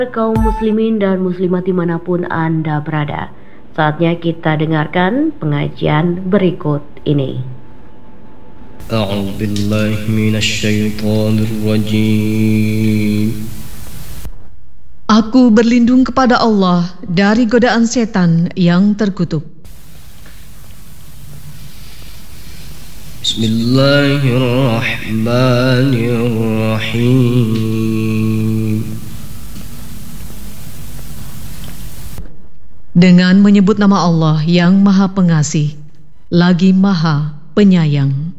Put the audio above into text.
Kaum muslimin dan muslimat dimanapun Anda berada, saatnya kita dengarkan pengajian berikut ini. A'udzu billahi minasyaitonir rajim. Aku berlindung kepada Allah dari godaan setan yang terkutuk. Bismillahirrahmanirrahim. Dengan menyebut nama Allah yang Maha Pengasih, lagi Maha Penyayang.